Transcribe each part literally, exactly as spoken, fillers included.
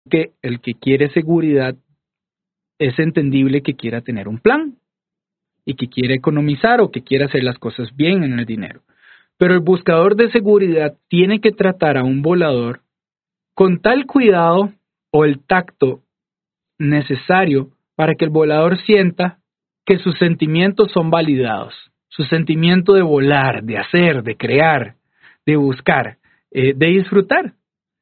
Que el que quiere seguridad es entendible que quiera tener un plan y que quiera economizar o que quiera hacer las cosas bien en el dinero. Pero el buscador de seguridad tiene que tratar a un volador con tal cuidado o el tacto necesario para que el volador sienta que sus sentimientos son validados. Su sentimiento de volar, de hacer, de crear, de buscar, eh, de disfrutar.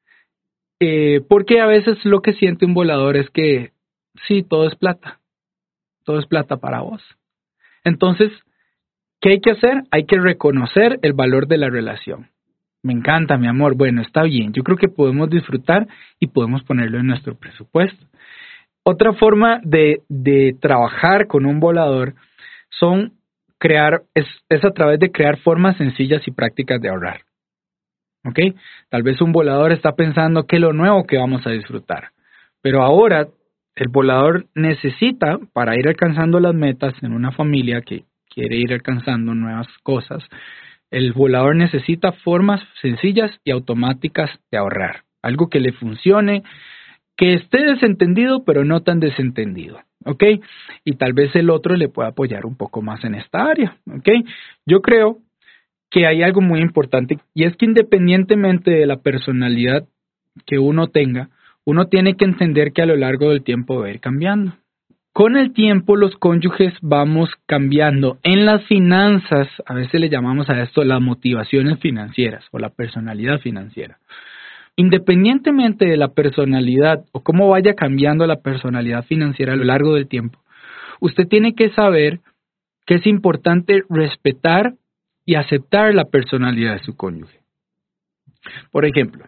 Eh, porque a veces lo que siente un volador es que sí, todo es plata. Todo es plata para vos. Entonces, ¿qué hay que hacer? Hay que reconocer el valor de la relación. Me encanta, mi amor. Bueno, está bien. Yo creo que podemos disfrutar y podemos ponerlo en nuestro presupuesto. Otra forma de, de trabajar con un volador son crear, es, es a través de crear formas sencillas y prácticas de ahorrar. ¿Ok? Tal vez un volador está pensando qué es lo nuevo que vamos a disfrutar. Pero ahora el volador necesita, para ir alcanzando las metas en una familia que quiere ir alcanzando nuevas cosas, el volador necesita formas sencillas y automáticas de ahorrar. Algo que le funcione, que esté desentendido, pero no tan desentendido. ¿Ok? Y tal vez el otro le pueda apoyar un poco más en esta área. ¿Ok? Yo creo que hay algo muy importante y es que independientemente de la personalidad que uno tenga, uno tiene que entender que a lo largo del tiempo va a ir cambiando. Con el tiempo los cónyuges vamos cambiando. En las finanzas, a veces le llamamos a esto las motivaciones financieras o la personalidad financiera. Independientemente de la personalidad o cómo vaya cambiando la personalidad financiera a lo largo del tiempo, usted tiene que saber que es importante respetar y aceptar la personalidad de su cónyuge. Por ejemplo,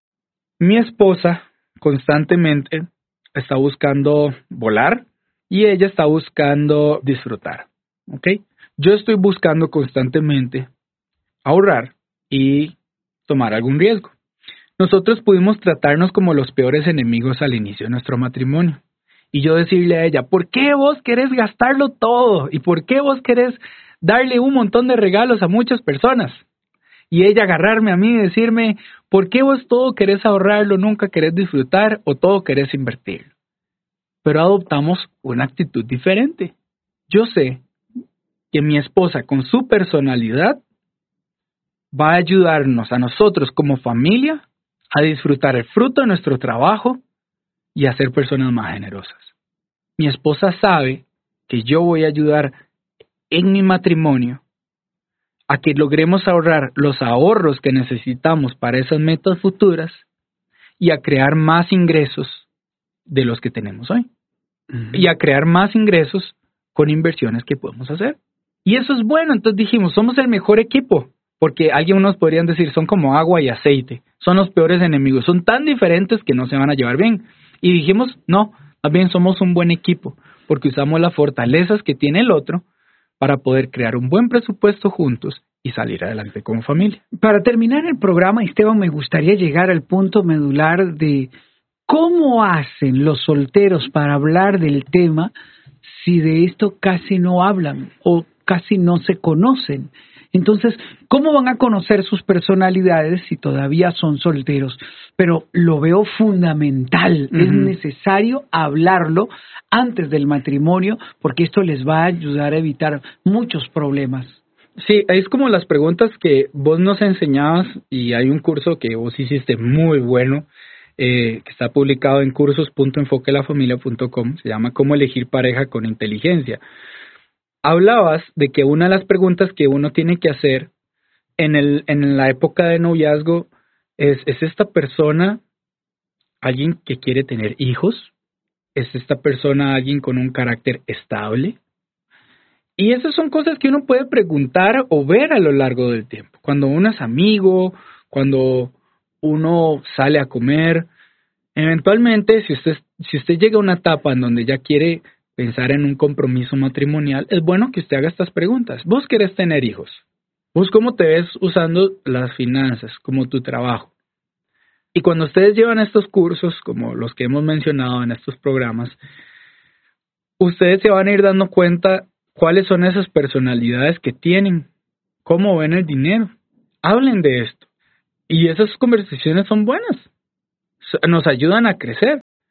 mi esposa constantemente está buscando volar y ella está buscando disfrutar. ¿Ok? Yo estoy buscando constantemente ahorrar y tomar algún riesgo. Nosotros pudimos tratarnos como los peores enemigos al inicio de nuestro matrimonio. Y yo decirle a ella, ¿por qué vos querés gastarlo todo? ¿Y por qué vos querés darle un montón de regalos a muchas personas? Y ella agarrarme a mí y decirme, ¿por qué vos todo querés ahorrarlo, nunca querés disfrutar o todo querés invertir? Pero adoptamos una actitud diferente. Yo sé que mi esposa con su personalidad va a ayudarnos a nosotros como familia a disfrutar el fruto de nuestro trabajo y a ser personas más generosas. Mi esposa sabe que yo voy a ayudar en mi matrimonio a que logremos ahorrar los ahorros que necesitamos para esas metas futuras y a crear más ingresos de los que tenemos hoy. Uh-huh. Y a crear más ingresos con inversiones que podemos hacer. Y eso es bueno. Entonces dijimos, somos el mejor equipo. Porque algunos podrían decir, son como agua y aceite. Son los peores enemigos. Son tan diferentes que no se van a llevar bien. Y dijimos, no, más bien somos un buen equipo. Porque usamos las fortalezas que tiene el otro para poder crear un buen presupuesto juntos y salir adelante como familia. Para terminar el programa, Esteban, me gustaría llegar al punto medular de cómo hacen los solteros para hablar del tema si de esto casi no hablan o casi no se conocen. Entonces, ¿cómo van a conocer sus personalidades si todavía son solteros? Pero lo veo fundamental, uh-huh. Es necesario hablarlo antes del matrimonio porque esto les va a ayudar a evitar muchos problemas. Sí, es como las preguntas que vos nos enseñabas y hay un curso que vos hiciste muy bueno, eh, que está publicado en cursos punto enfoque la familia punto com, se llama ¿Cómo elegir pareja con inteligencia? Hablabas de que una de las preguntas que uno tiene que hacer en, el, en la época de noviazgo es, ¿es esta persona alguien que quiere tener hijos? ¿Es esta persona alguien con un carácter estable? Y esas son cosas que uno puede preguntar o ver a lo largo del tiempo. Cuando uno es amigo, cuando uno sale a comer, eventualmente si usted, si usted llega a una etapa en donde ya quiere pensar en un compromiso matrimonial, es bueno que usted haga estas preguntas. ¿Vos querés tener hijos? ¿Vos cómo te ves usando las finanzas, como tu trabajo? Y cuando ustedes llevan estos cursos, como los que hemos mencionado en estos programas, ustedes se van a ir dando cuenta cuáles son esas personalidades que tienen, cómo ven el dinero. Hablen de esto. Y esas conversaciones son buenas. Nos ayudan a crecer.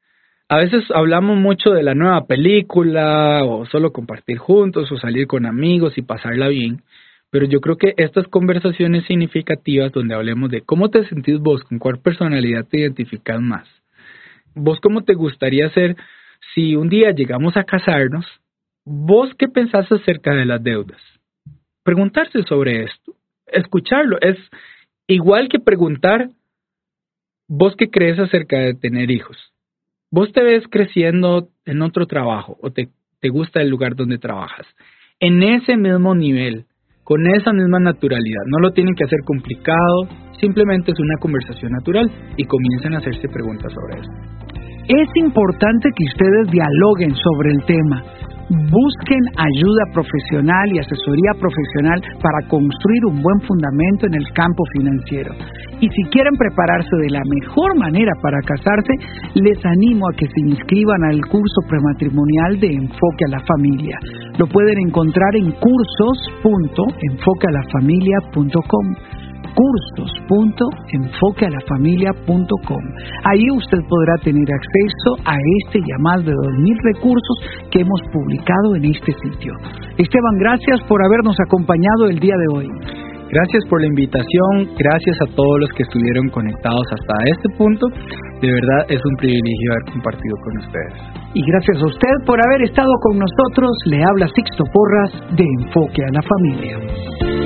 A veces hablamos mucho de la nueva película, o solo compartir juntos, o salir con amigos y pasarla bien, pero yo creo que estas conversaciones significativas donde hablemos de cómo te sentís vos, con cuál personalidad te identificas más. Vos cómo te gustaría ser si un día llegamos a casarnos, vos qué pensás acerca de las deudas. Preguntarse sobre esto, escucharlo, es igual que preguntar vos qué crees acerca de tener hijos. Vos te ves creciendo en otro trabajo o te, te gusta el lugar donde trabajas. En ese mismo nivel, con esa misma naturalidad. No lo tienen que hacer complicado, simplemente es una conversación natural y comiencen a hacerse preguntas sobre eso. Es importante que ustedes dialoguen sobre el tema. Busquen ayuda profesional y asesoría profesional para construir un buen fundamento en el campo financiero. Y si quieren prepararse de la mejor manera para casarse, les animo a que se inscriban al curso prematrimonial de Enfoque a la Familia. Lo pueden encontrar en cursos punto enfoque a la familia punto com. cursos punto enfoque a la familia punto com. Ahí usted podrá tener acceso a este y a más de dos mil recursos que hemos publicado en este sitio. Esteban, gracias por habernos acompañado el día de hoy. Gracias por la invitación, gracias a todos los que estuvieron conectados hasta este punto. De verdad es un privilegio haber compartido con ustedes. Y gracias a usted por haber estado con nosotros. Le habla Sixto Porras de Enfoque a la Familia.